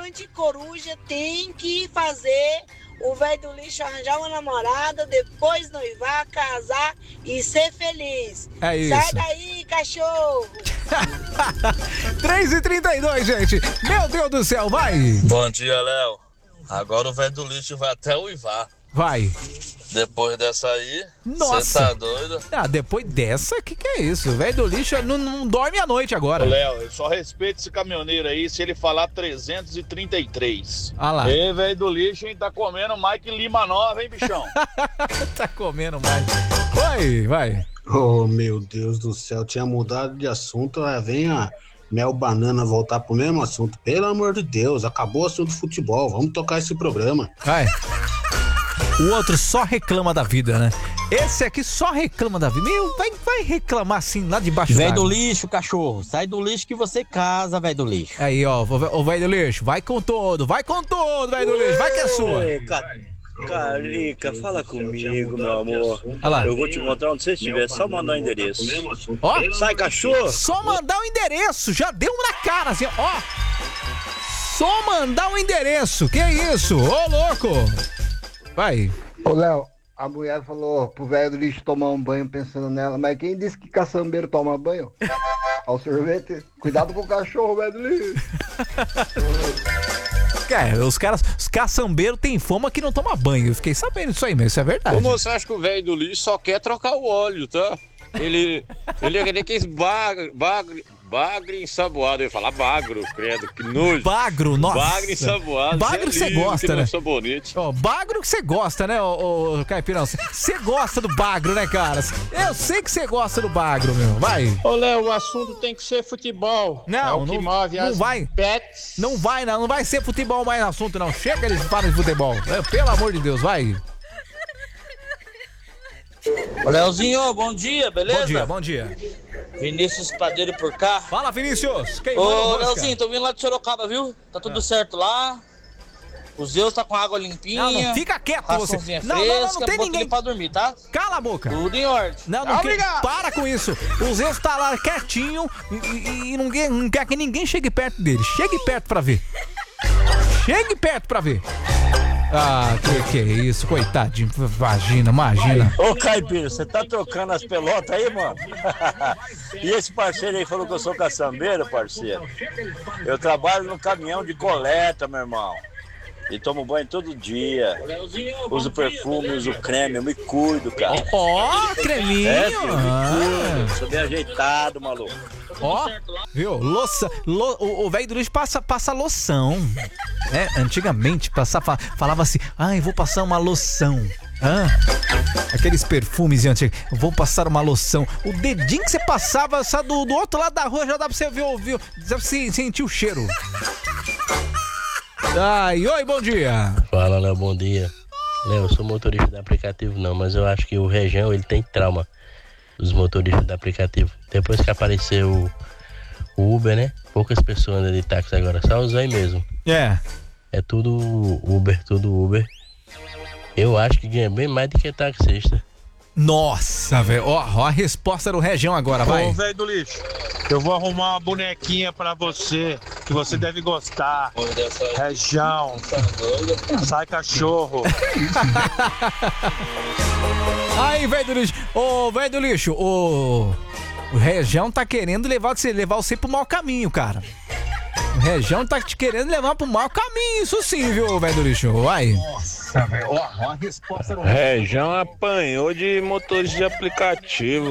anticoruja tem que fazer o velho do lixo arranjar uma namorada, depois noivar, casar e ser feliz. É isso. Sai daí, cachorro! 3h32, gente. Meu Deus do céu, vai. Bom dia, Léo. Agora o velho do lixo vai até uivar. Vai. Depois dessa aí, nossa, você tá doido? Ah, depois dessa, que é isso? O velho do lixo não dorme à noite agora. Ô, Léo, eu só respeito esse caminhoneiro aí se ele falar 333. Ah lá. Ei, velho do lixo, hein? Tá comendo mais que Lima Nova, hein, bichão? Tá comendo mais. Vai. Oh, meu Deus do céu, tinha mudado de assunto, aí vem a Mel Banana voltar pro mesmo assunto. Pelo amor de Deus, acabou o assunto de futebol, vamos tocar esse programa. Vai. O outro só reclama da vida, né? Esse aqui só reclama da vida. Meu, vai reclamar assim lá debaixo da Velho do lixo, cachorro. Sai do lixo que você casa, velho do lixo. Aí, ó, o velho do lixo. Vai com todo, velho do lixo. Vai que é sua. Carica, fala comigo, meu amor. Olha lá. Eu vou te encontrar onde você estiver, só mandar o endereço. Ó, sai, cachorro. Só mandar o endereço, já deu na cara, assim, ó. Só mandar o endereço, que isso? Ô, louco. Vai. Ô, Léo, a mulher falou pro velho do lixo tomar um banho pensando nela, mas quem disse que caçambeiro toma banho? Ao sorvete, cuidado com o cachorro, velho do lixo. Os caçambeiros têm fama que não toma banho. Eu fiquei sabendo disso aí, mas isso é verdade. Ô, moço, acha que o velho do lixo só quer trocar o óleo, tá? Ele é aquele bagre ensaboado. Eu ia falar bagro, credo, que nojo. Bagro, nossa. Bagro ensaboado. Bagro que você gosta, né? Sabonete. Ó, bagro que você gosta, né, ô Caipirão? Você gosta do bagro, né, cara? Eu sei que você gosta do bagro, meu. Vai. Ô, Léo, o assunto tem que ser futebol. Não, é o que move não as vai. pets. Não vai ser futebol mais no assunto, não. Chega, eles falam de futebol. Pelo amor de Deus, vai. Ô, Leozinho, bom dia, beleza? Bom dia. Vinícius Padeiro por cá. Fala, Vinícius. Ô, Leozinho, tô vindo lá de Sorocaba, viu? Tá tudo certo lá. O Zeus tá com água limpinha. Não fica quieto você. Não tem ninguém pra dormir, tá? Cala a boca. Tudo em ordem. Não para com isso. O Zeus tá lá quietinho e não quer que ninguém chegue perto dele. Chegue perto pra ver. Ah, que é isso, coitadinho, imagina. Ô, Caipira, você tá trocando as pelotas aí, mano? E esse parceiro aí falou que eu sou caçambeiro, parceiro. Eu trabalho no caminhão de coleta, meu irmão. E tomo banho todo dia. Uso perfume, uso creme, eu me cuido, cara. Ó, creminho! É, filho, eu me cuido. Sou bem ajeitado, maluco. Ó, viu? O velho do lixo passa loção. Né? Antigamente falava assim, eu vou passar uma loção. Aqueles perfumes antigos, eu vou passar uma loção. O dedinho que você passava do outro lado da rua já dá pra você ver, sentir o cheiro. Oi, bom dia. Fala, Léo, bom dia. Léo, eu sou motorista de aplicativo não, mas eu acho que o Região, ele tem trauma dos motoristas de aplicativo. Depois que apareceu o Uber, né? Poucas pessoas andam de táxi agora, só os aí mesmo. É tudo Uber. Eu acho que ganha bem mais do que taxista. Nossa, velho. Ó a resposta do Região agora, vai. Ô, velho do lixo, eu vou arrumar uma bonequinha pra você, que você deve gostar. Região. Sai, cachorro. Aí, velho do lixo. Ô, velho do lixo, o Região tá querendo levar você pro mau caminho, cara. O Região tá te querendo levar pro mau caminho, isso sim, viu, velho do lixo? Vai. Nossa, velho. Ó a resposta do Região apanhou de motorista de aplicativo.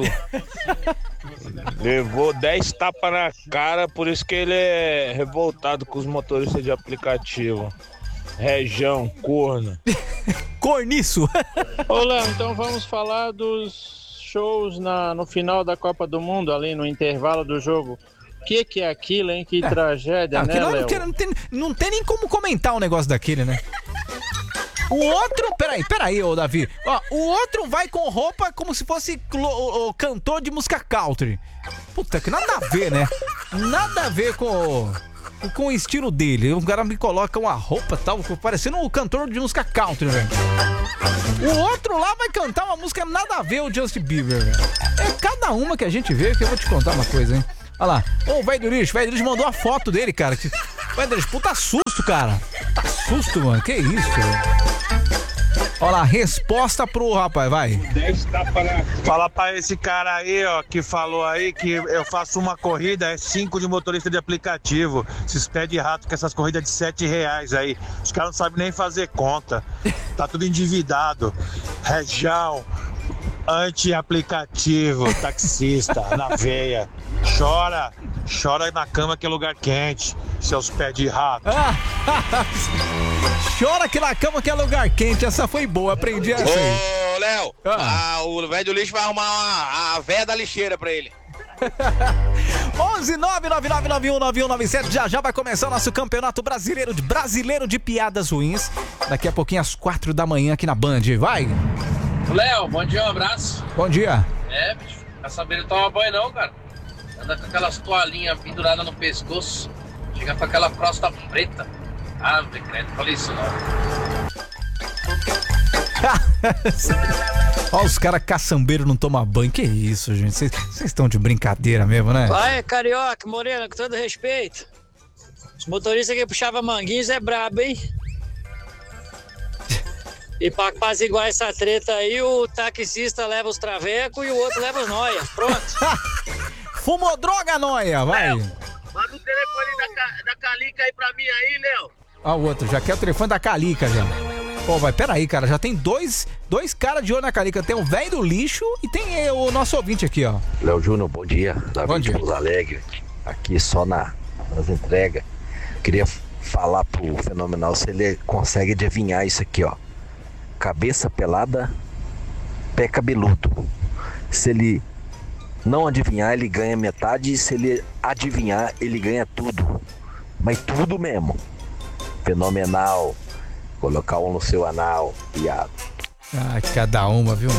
Levou 10 tapas na cara, por isso que ele é revoltado com os motoristas de aplicativo. Região, corno. Corniço. Ô, Léo, então vamos falar dos shows no final da Copa do Mundo, ali no intervalo do jogo. O que é aquilo, hein? Que tragédia, né, Léo? Não tem nem como comentar um negócio daquele, né? O outro... Peraí, ô Davi. Ó, o outro vai com roupa como se fosse o cantor de música country. Puta, que nada a ver, né? Nada a ver com o estilo dele. O cara me coloca uma roupa tal, parecendo um cantor de música country, velho. O outro lá vai cantar uma música nada a ver, o Justin Bieber, velho. É cada uma que a gente vê que eu vou te contar uma coisa, hein? Olha lá, o velho do lixo mandou a foto dele, cara. Ué, Deus, puta susto, cara. Tá susto, mano. Que isso? Olha lá, resposta pro rapaz, vai. Fala pra esse cara aí, ó, que falou aí que eu faço uma corrida, é 5 de motorista de aplicativo. Esses pés de rato com essas corridas de R$7 aí. Os caras não sabem nem fazer conta. Tá tudo endividado. Região, anti-aplicativo, taxista, na veia. Chora na cama que é lugar quente, seus pés de rato. Chora que na cama que é lugar quente, essa foi boa, aprendi essa aí. Ô, Léo, o velho do lixo vai arrumar a véia da lixeira pra ele. 11-999919197. Já vai começar o nosso campeonato brasileiro de piadas ruins. Daqui a pouquinho às 4 da manhã aqui na Band, vai. Léo, bom dia, um abraço. Bom dia. Bicho, tá sabendo tomar banho não, cara. Anda com aquelas toalhinhas penduradas no pescoço. Chega com aquela próstata preta. Credo, falei isso não. Olha os caras caçambeiros não tomam banho. Que isso, gente? Vocês estão de brincadeira mesmo, né? Vai, carioca, morena, com todo respeito. Os motoristas que puxavam manguinhos é brabo, hein? E pra apaziguar essa treta aí, o taxista leva os travecos e o outro leva os noias. Pronto. Fumou droga, noia, vai. Léo, manda o telefone da Calica aí pra mim aí, Léo. Ah, o outro, já quer o telefone da Calica, já. Pô, vai, peraí, cara, já tem dois caras de olho na Calica. Tem o velho do lixo e tem o nosso ouvinte aqui, ó. Léo Júnior, bom dia. Bom dia. Pouso Alegre, aqui só nas entregas. Queria falar pro Fenomenal se ele consegue adivinhar isso aqui, ó. Cabeça pelada, pé cabeludo. Se ele não adivinhar, ele ganha metade. E se ele adivinhar, ele ganha tudo. Mas tudo mesmo. Fenomenal. Colocar um no seu anal, piada. Ah, cada uma, viu?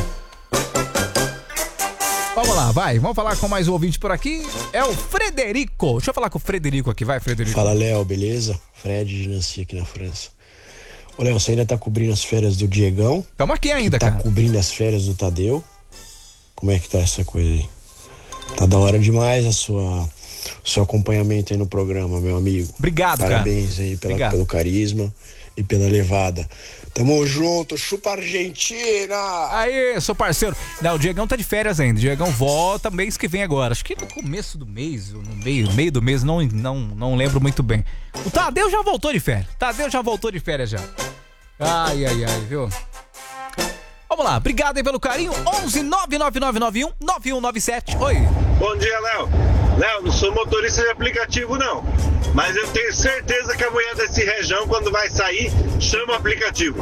Vamos lá, vai. Vamos falar com mais um ouvinte por aqui. É o Frederico. Deixa eu falar com o Frederico aqui, vai, Frederico. Fala, Léo, beleza? Fred de Nancy aqui na França. Ô, Léo, você ainda tá cobrindo as férias do Diegão? Tamo aqui ainda, cara. Tá cobrindo as férias do Tadeu? Como é que tá essa coisa aí? Tá da hora demais o seu acompanhamento aí no programa, meu amigo. Obrigado, Parabéns cara. Aí Obrigado. pelo carisma e pela levada. Tamo junto, chupa Argentina! Aê, sou parceiro. Não, o Diegão tá de férias ainda. O Diegão volta mês que vem agora. Acho que no começo do mês, ou no meio do mês, não lembro muito bem. O Tadeu já voltou de férias. Já. Ai, viu? Vamos lá, obrigado aí pelo carinho. 11-99991-9197. Oi. Bom dia, Léo. Léo, não sou motorista de aplicativo, não. Mas eu tenho certeza que a mulher desse Rejão, quando vai sair, chama o aplicativo.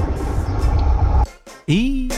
Ih.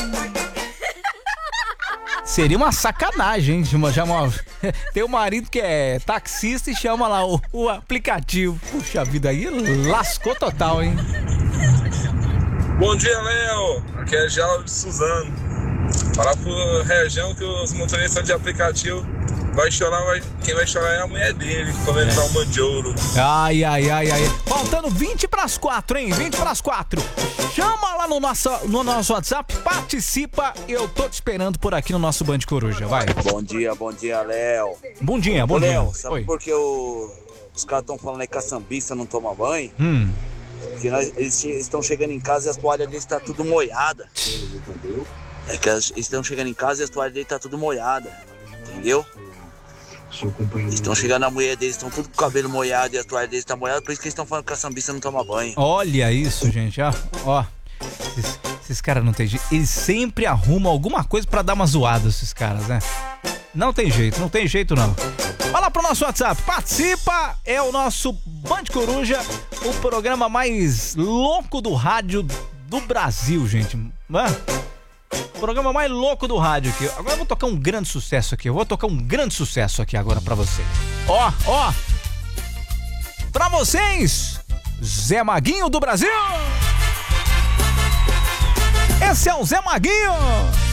Seria uma sacanagem, hein? Tem um marido que é taxista e chama lá o aplicativo. Puxa vida, aí lascou total, hein? Bom dia, Léo. Aqui é Gelo de Suzano. Falar pro Região que os motoristas de aplicativo quem vai chorar é a mulher dele, quando ele dá um banho de ouro. Ai. Faltando 20 pras 4, hein? 20 pras 4. Chama lá no nosso WhatsApp, participa. Eu tô te esperando por aqui no nosso Band Coruja, vai. Bom dia, Léo. Bom dia. Léo, sabe Oi. por que os caras estão falando aí que a sambista não toma banho? Porque eles estão chegando em casa e as toalhas deles tá tudo molhada. É que eles estão chegando em casa e as toalhas deles tá tudo molhada. Entendeu? Eles estão chegando, a mulher deles estão tudo com o cabelo molhado e as toalhas deles tá molhada, por isso que eles estão falando que a sambista não toma banho. Olha isso, gente, ó. Esses caras não tem jeito. Eles sempre arrumam alguma coisa pra dar uma zoada, esses caras, né? Não tem jeito não. Vai lá pro nosso WhatsApp, participa, é o nosso Band Coruja, o programa mais louco do rádio do Brasil, gente. O programa mais louco do rádio aqui. Agora eu vou tocar um grande sucesso aqui. Agora pra vocês. Ó. Pra vocês, Zé Maguinho do Brasil. Esse é o Zé Maguinho.